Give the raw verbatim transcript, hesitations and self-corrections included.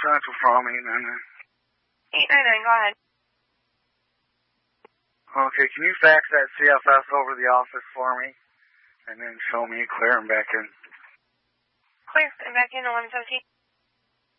Central from eight nine nine. eight nine nine, go ahead. Okay, can you fax that C F S over to the office for me? And then show me clear and back in. Clear and back in eleven seventeen.